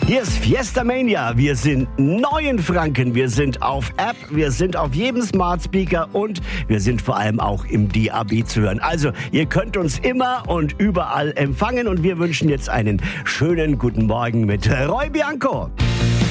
Hier ist Fiesta Mania. Wir sind neu in Franken. Wir sind auf App, wir sind auf jedem Smart Speaker und wir sind vor allem auch im DAB zu hören. Also, ihr könnt uns immer und überall empfangen und wir wünschen jetzt einen schönen guten Morgen mit Roy Bianco.